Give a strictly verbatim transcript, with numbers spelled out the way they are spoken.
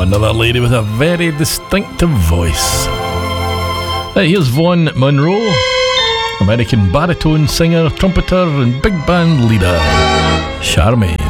another lady with a very distinctive voice. Uh, here's Vaughn Monroe, American baritone singer, trumpeter and big band leader, Charmy.